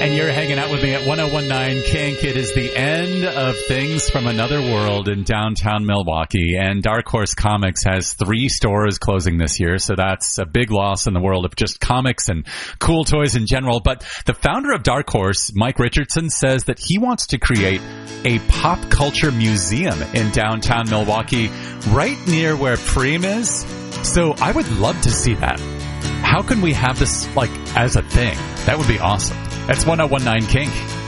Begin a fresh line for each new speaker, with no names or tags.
And you're hanging out with me at 1019 Kink. It is the end of Things from Another World in downtown Milwaukee. And Dark Horse Comics has 3 stores closing this year. So that's a big loss in the world of just comics and cool toys in general. But the founder of Dark Horse, Mike Richardson, says that he wants to create a pop culture museum in downtown Milwaukee right near where Preem is. So I would love to see that. How can we have this, like, as a thing? That would be awesome. That's 1019 Kink.